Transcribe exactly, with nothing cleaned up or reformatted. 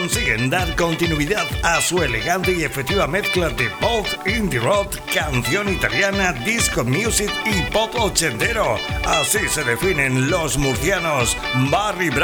consiguen dar continuidad a su elegante y efectiva mezcla de pop, indie rock, canción italiana, disco music y pop ochentero. Así se definen los murcianos Barry Brown.